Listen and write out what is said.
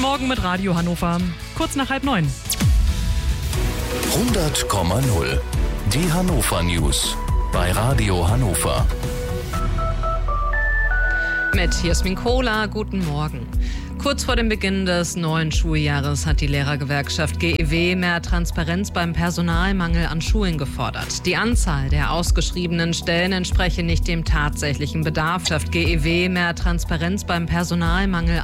Guten Morgen mit Radio Hannover. Kurz nach 8:30. 100,0. Die Hannover News bei Radio Hannover. Mit Jasmin Kohler, guten Morgen. Kurz vor dem Beginn des neuen Schuljahres hat die Lehrergewerkschaft GEW mehr Transparenz beim Personalmangel an Schulen gefordert. Die Anzahl der ausgeschriebenen Stellen entspreche nicht dem tatsächlichen Bedarf. Schafft GEW mehr Transparenz beim Personalmangel